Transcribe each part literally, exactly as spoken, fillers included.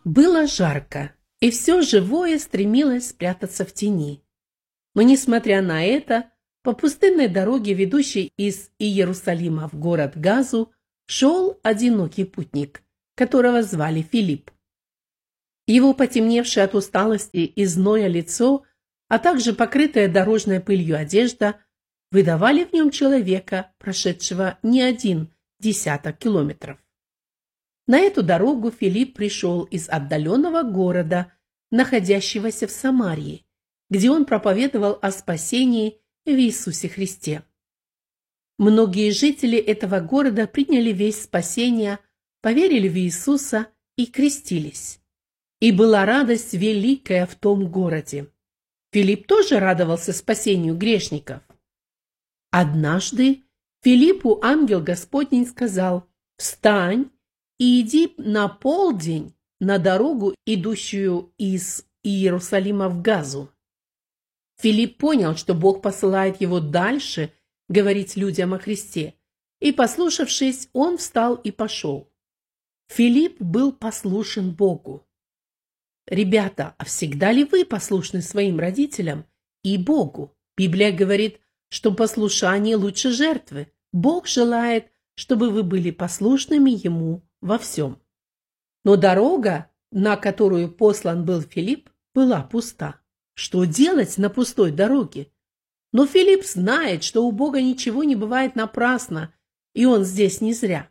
Было жарко, и все живое стремилось спрятаться в тени. Но, несмотря на это, по пустынной дороге, ведущей из Иерусалима в город Газу, шел одинокий путник, которого звали Филипп. Его потемневшее от усталости и зноя лицо, а также покрытая дорожной пылью одежда, выдавали в нем человека, прошедшего не один десяток километров. На эту дорогу Филипп пришел из отдаленного города, находящегося в Самарии, где он проповедовал о спасении в Иисусе Христе. Многие жители этого города приняли весть спасения, поверили в Иисуса и крестились. И была радость великая в том городе. Филипп тоже радовался спасению грешников. Однажды Филиппу ангел Господень сказал: «Встань и иди на полдень на дорогу, идущую из Иерусалима в Газу». Филипп понял, что Бог посылает его дальше говорить людям о Христе, и, послушавшись, он встал и пошел. Филипп был послушен Богу. Ребята, а всегда ли вы послушны своим родителям и Богу? Библия говорит, что послушание лучше жертвы. Бог желает, чтобы вы были послушными Ему во всем. Но дорога, на которую послан был Филипп, была пуста. Что делать на пустой дороге? Но Филипп знает, что у Бога ничего не бывает напрасно, и он здесь не зря.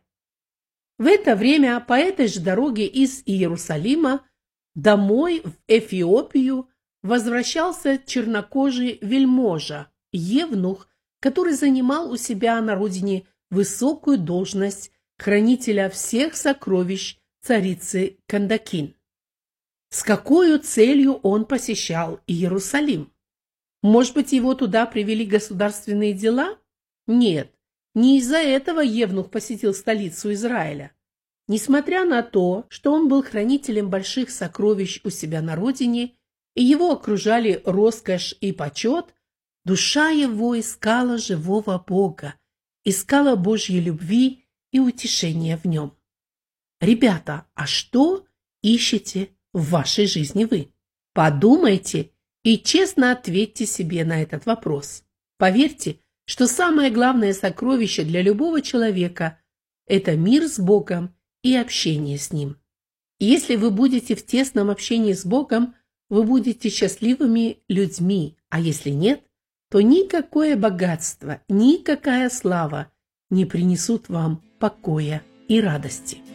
В это время по этой же дороге из Иерусалима домой в Эфиопию возвращался чернокожий вельможа, евнух, который занимал у себя на родине высокую должность хранителя всех сокровищ царицы Кандакин. С какой целью он посещал Иерусалим? Может быть, его туда привели государственные дела? Нет, не из-за этого евнух посетил столицу Израиля. Несмотря на то, что он был хранителем больших сокровищ у себя на родине, и его окружали роскошь и почет, душа его искала живого Бога, искала Божьей любви и утешения в нем. Ребята, а что ищете в вашей жизни вы? Подумайте и честно ответьте себе на этот вопрос. Поверьте, что самое главное сокровище для любого человека – это мир с Богом и общение с Ним. Если вы будете в тесном общении с Богом, вы будете счастливыми людьми, а если нет, то никакое богатство, никакая слава не принесут вам покоя и радости.